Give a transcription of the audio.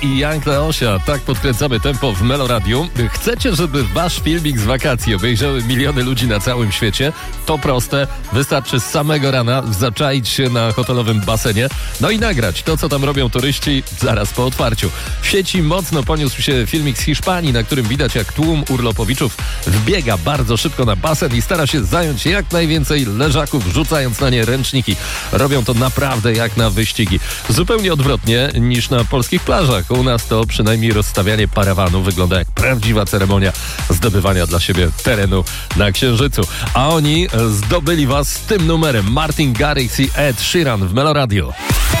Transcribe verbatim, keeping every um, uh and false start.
i Young Leosia. Tak podkręcamy tempo w Meloradiu. Chcecie, żeby wasz filmik z wakacji obejrzały miliony ludzi na całym świecie? To proste. Wystarczy z samego rana zaczaić się na hotelowym basenie, no i nagrać to, co tam robią turyści zaraz po otwarciu. W sieci mocno poniósł się filmik z Hiszpanii, na którym widać, jak tłum urlopowiczów wbiega bardzo szybko na basen i stara się zająć jak najwięcej leżaków, rzucając na nie ręczniki. Robią to naprawdę jak na wyścigi. Zupełnie odwrotnie niż na polskich plażach. U nas to przynajmniej rozstawianie parawanu wygląda jak prawdziwa ceremonia zdobywania dla siebie terenu na Księżycu. A oni zdobyli was z tym numerem. Martin Garrix i Ed Sheeran w Meloradiu.